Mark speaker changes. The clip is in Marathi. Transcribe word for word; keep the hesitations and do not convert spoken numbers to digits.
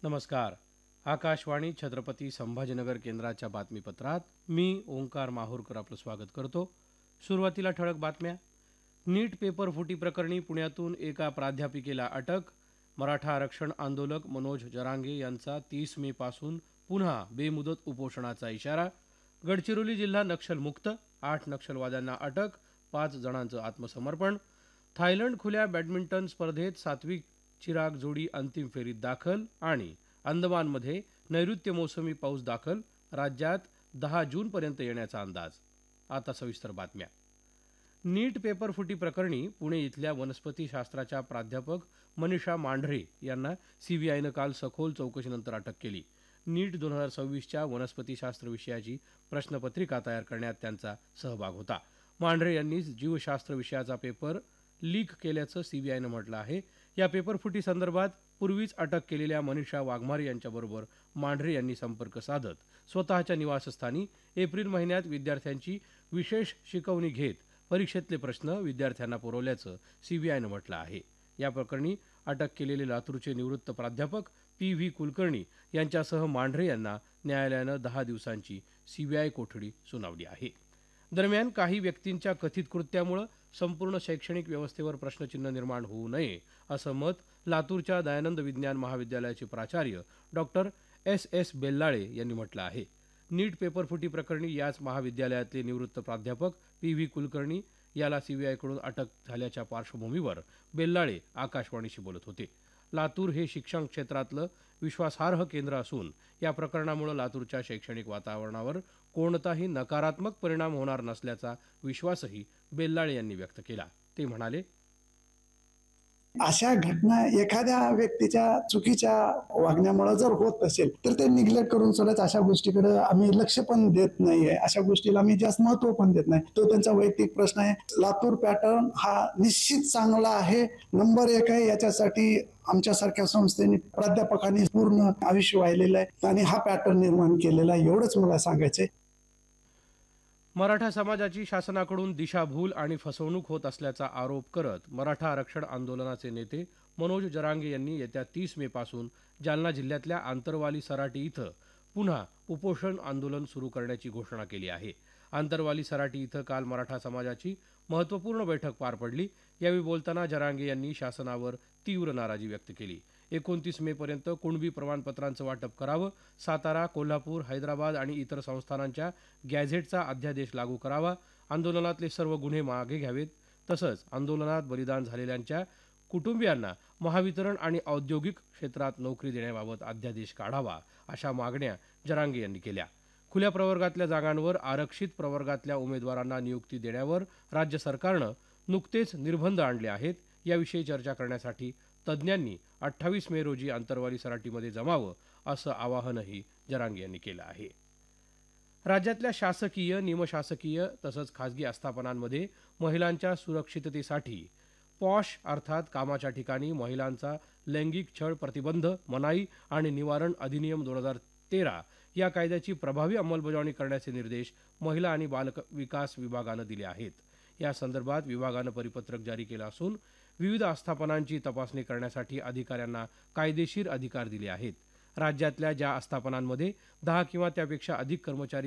Speaker 1: नमस्कार. आकाशवाणी छत्रपती संभाजीनगर केंद्राच्या बातमीपत्रात मी ओंकार माहूरकर आपलं स्वागत करतो. सुरुवातीला ठळक बातम्या. नीट पेपर फुटी प्रकरणी पुण्यातून एका प्राध्यापिकेला अटक. मराठा आरक्षण आंदोलक मनोज जरांगे यांचा तीस मे पासून पुन्हा बेमुदत उपोषणाचा इशारा. गडचिरोली जिल्हा नक्षलमुक्त, आठ नक्षलवाद्यांना अटक, पाच जणांचं आत्मसमर्पण. थायलंड खुल्या बॅडमिंटन स्पर्धेत सात्विक चिराग जोडी अंतिम फेरीत दाखल. आणि अंदमानमध्ये नैऋत्य मोसमी पाऊस दाखल, राज्यात दहा जूनपर्यंत येण्याचा अंदाज. आता सविस्तर बातम्या. नीट पेपर फुटी प्रकरणी पुणे इथल्या वनस्पती शास्त्राच्या प्राध्यापक मनीषा मांढरे यांना सीबीआयनं काल सखोल चौकशीनंतर अटक केली. नीट दोन हजार सव्वीसच्या वनस्पतीशास्त्र विषयाची प्रश्नपत्रिका तयार करण्यात त्यांचा सहभाग होता. मांढरे यांनी जीवशास्त्र विषयाचा पेपर लीक केल्याचं सीबीआयनं म्हटलं आहे. या पेपरफुटी संदर्भात पूर्वीच अटक केलेल्या मनीषा वाघमारे यांच्याबरोबर मांढरे यांनी संपर्क साधत स्वतःच्या निवासस्थानी एप्रिल महिन्यात विद्यार्थ्यांची विशेष शिकवणी घेत परीक्षेतले प्रश्न विद्यार्थ्यांना पुरवल्याचं सीबीआयनं म्हटलं आहे. या प्रकरणी अटक केलेले लातूरचे निवृत्त प्राध्यापक पी व्ही कुलकर्णी यांच्यासह मांढरे यांना न्यायालयानं दहा दिवसांची सीबीआय कोठडी सुनावली आहे. दरम्यान काही व्यक्तींच्या कथित कृत्यामुळे संपूर्ण शैक्षणिक व्यवस्थेवर प्रश्नचिन्ह निर्माण होऊ नये असं मत लातूरच्या दयानंद विज्ञान महाविद्यालयाचे प्राचार्य डॉक्टर एस एस बेल्लाळे यांनी म्हटलं आहे. नीट पेपरफुटी प्रकरणी याच महाविद्यालयातले निवृत्त प्राध्यापक पी व्ही कुलकर्णी याला सीबीआयकडून अटक झाल्याच्या पार्श्वभूमीवर बेल्लाळे आकाशवाणीशी बोलत होते. लातूर हे शिक्षण क्षेत्रातलं विश्वासार्ह केंद्र असून या प्रकरणामुळे लातूरच्या शैक्षणिक वातावरणावर कोणताही नकारात्मक परिणाम होणार नसल्याचा विश्वासही बेल्लाळे यांनी व्यक्त केला. ते म्हणाले,
Speaker 2: अशा घटना एखाद्या व्यक्तीच्या चुकीच्या वागण्यामुळे जर होत असेल तर ते निग्लेक्ट करून सोडत अशा गोष्टीकडे आम्ही लक्ष पण देत नाहीये. अशा गोष्टीला आम्ही जास्त महत्व पण देत नाही. तो त्यांचा वैयक्तिक प्रश्न आहे. लातूर पॅटर्न हा निश्चित चांगला आहे, नंबर एक आहे. याच्यासाठी आमच्यासारख्या संस्थेने प्राध्यापकांनी पूर्ण आयुष्य वाहिलेलं आहे आणि हा पॅटर्न निर्माण केलेला आहे, एवढंच मला सांगायचंय.
Speaker 1: मराठा समाजाची शासनाकडून दिशाभूल आणि फसवणूक होत असल्याचा आरोप करत मराठा आरक्षण आंदोलनाचे नेते मनोज जरांगे यांनी येत्या तीस मे पासून जालना जिल्ह्यातल्या आंतरवाली सराटी इथं पुन्हा उपोषण आंदोलन सुरू करण्याची घोषणा केली आहे. आंतरवाली सराटी इथं काल मराठा समाजाची महत्त्वपूर्ण बैठक पार पडली. यावेळी बोलताना जरांगे यांनी शासनावर तीव्र नाराजी व्यक्त केली. एकोणतीस मे पर्यंत कुणबी प्रमाणपत्रांचं वाटप करावं, सातारा, कोल्हापूर, हैदराबाद आणि इतर संस्थानांच्या गॅझेटचा अध्यादेश लागू करावा, आंदोलनातले सर्व गुन्हे मागे घ्यावेत, तसंच आंदोलनात बलिदान झालेल्यांच्या कुटुंबियांना महावितरण आणि औद्योगिक क्षेत्रात नोकरी देण्याबाबत अध्यादेश काढावा, अशा मागण्या जरांगे यांनी केल्या. खुल्या प्रवर्गातल्या जागांवर आरक्षित प्रवर्गातल्या उमेदवारांना नियुक्ती देण्यावर राज्य सरकारनं नुकतेच निर्बंध आणले आहेत. याविषयी चर्चा करण्यासाठी तज्ज्ञांनी अठ्ठावीस मे रोजी आंतरवाली सराटीमध्ये जमावं, असं आवाहनही जरांगे यांनी केलं आहे. राज्यातल्या शासकीय, निमशासकीय तसंच खासगी आस्थापनांमध्ये महिलांच्या सुरक्षिततेसाठी पॉश अर्थात कामाच्या ठिकाणी महिलांचा लैंगिक छळ प्रतिबंध, मनाई आणि निवारण अधिनियम दोन हजार तेरा या कायद्याची प्रभावी अंमलबजावणी करण्याचे निर्देश महिला आणि बाल विकास विभागानं दिले आहेत. या संदर्भात विभागानं परिपत्रक जारी केलं असून विविध आस्थापनांची तपासणी करण्यासाठी अधिकाऱ्यांना कायदेशीर अधिकार दिले आहेत. राज्यातल्या ज्या आस्थापनांमध्ये दहा किंवा त्यापेक्षा अधिक कर्मचारी